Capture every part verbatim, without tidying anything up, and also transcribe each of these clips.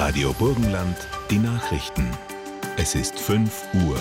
Radio Burgenland, die Nachrichten. Es ist fünf Uhr.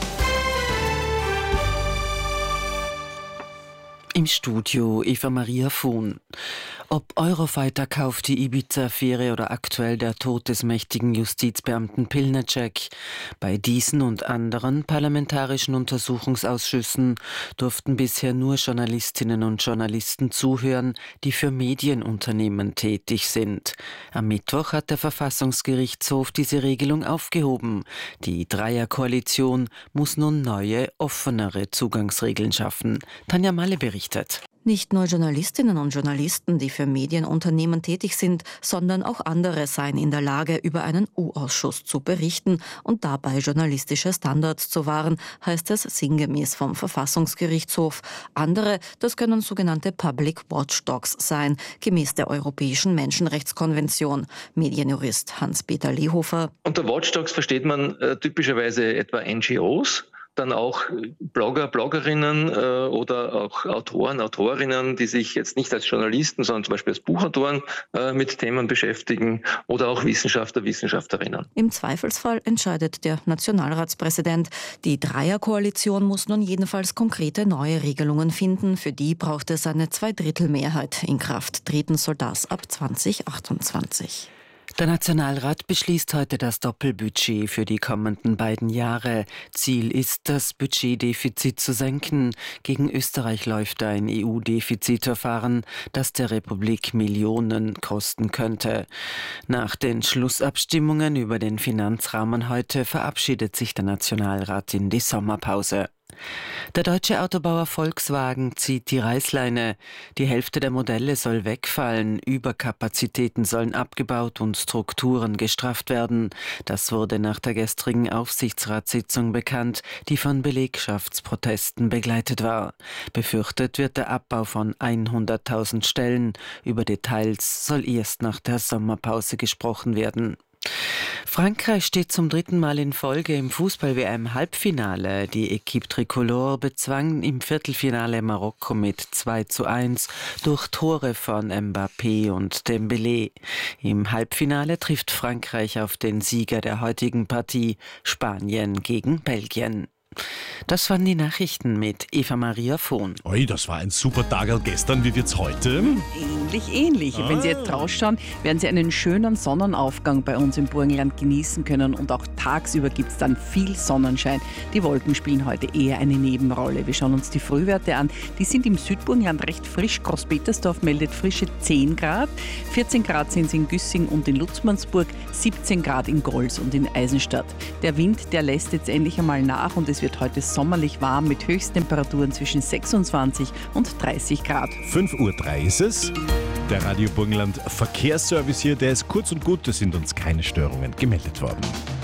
Im Studio Eva Maria Fuhn. Ob Eurofighter Kauf, die Ibiza-Affäre oder aktuell der Tod des mächtigen Justizbeamten Pilnacek. Bei diesen und anderen parlamentarischen Untersuchungsausschüssen durften bisher nur Journalistinnen und Journalisten zuhören, die für Medienunternehmen tätig sind. Am Mittwoch hat der Verfassungsgerichtshof diese Regelung aufgehoben. Die Dreierkoalition muss nun neue, offenere Zugangsregeln schaffen. Tanja Malle berichtet. Nicht nur Journalistinnen und Journalisten, die für Medienunternehmen tätig sind, sondern auch andere seien in der Lage, über einen U-Ausschuss zu berichten und dabei journalistische Standards zu wahren, heißt es sinngemäß vom Verfassungsgerichtshof. Andere, das können sogenannte Public Watchdogs sein, gemäß der Europäischen Menschenrechtskonvention. Medienjurist Hans-Peter Lehofer. Unter Watchdogs versteht man äh, typischerweise etwa N G Os. Dann auch Blogger, Bloggerinnen äh, oder auch Autoren, Autorinnen, die sich jetzt nicht als Journalisten, sondern zum Beispiel als Buchautoren äh, mit Themen beschäftigen oder auch Wissenschaftler, Wissenschaftlerinnen. Im Zweifelsfall entscheidet der Nationalratspräsident. Die Dreierkoalition muss nun jedenfalls konkrete neue Regelungen finden. Für die braucht es eine Zweidrittelmehrheit. In Kraft treten soll das ab zwanzig achtundzwanzig. Der Nationalrat beschließt heute das Doppelbudget für die kommenden beiden Jahre. Ziel ist, das Budgetdefizit zu senken. Gegen Österreich läuft ein E U-Defizitverfahren, das der Republik Millionen kosten könnte. Nach den Schlussabstimmungen über den Finanzrahmen heute verabschiedet sich der Nationalrat in die Sommerpause. Der deutsche Autobauer Volkswagen zieht die Reißleine. Die Hälfte der Modelle soll wegfallen, Überkapazitäten sollen abgebaut und Strukturen gestrafft werden. Das wurde nach der gestrigen Aufsichtsratssitzung bekannt, die von Belegschaftsprotesten begleitet war. Befürchtet wird der Abbau von hunderttausend Stellen. Über Details soll erst nach der Sommerpause gesprochen werden. Frankreich steht zum dritten Mal in Folge im Fußball-W M-Halbfinale. Die Equipe Tricolore bezwang im Viertelfinale Marokko mit zwei zu eins durch Tore von Mbappé und Dembélé. Im Halbfinale trifft Frankreich auf den Sieger der heutigen Partie, Spanien gegen Belgien. Das waren die Nachrichten mit Eva Maria Fuhn. Oi, das war ein super Tag gestern. Wie wird's heute? Ähnlich, ähnlich. Ah. Wenn Sie jetzt rausschauen, werden Sie einen schönen Sonnenaufgang bei uns im Burgenland genießen können und auch tagsüber gibt es dann viel Sonnenschein. Die Wolken spielen heute eher eine Nebenrolle. Wir schauen uns die Frühwerte an. Die sind im Südburgenland recht frisch. Großpetersdorf meldet frische zehn Grad. vierzehn Grad sind es in Güssing und in Lutzmannsburg, siebzehn Grad in Golz und in Eisenstadt. Der Wind, der lässt jetzt endlich einmal nach und es wird heute sommerlich warm mit Höchsttemperaturen zwischen sechsundzwanzig und dreißig Grad. fünf Uhr drei ist es. Der Radio Burgenland Verkehrsservice hier, der ist kurz und gut, es sind uns keine Störungen gemeldet worden.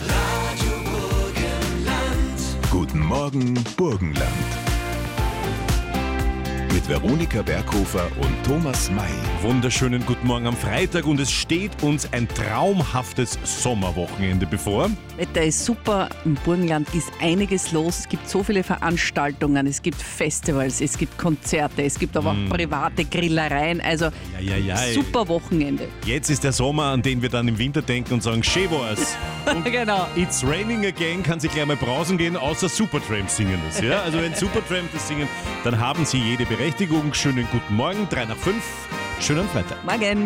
Radio Burgenland. Guten Morgen, Burgenland. Mit Veronika Berghofer und Thomas May. Wunderschönen guten Morgen am Freitag und es steht uns ein traumhaftes Sommerwochenende bevor. Wetter ist super, im Burgenland ist einiges los, es gibt so viele Veranstaltungen, es gibt Festivals, es gibt Konzerte, es gibt aber auch private Grillereien, also Ja, ja, ja. super Wochenende. Jetzt ist der Sommer, an den wir dann im Winter denken und sagen, schön war's. Und Genau. It's Raining Again kann sich gleich mal brausen gehen, außer Supertramp singen es. Ja? Also wenn Supertramp das singen, dann haben sie jede Berechtigung. Schönen guten Morgen, drei nach fünf, schönen Freitag. Morgen.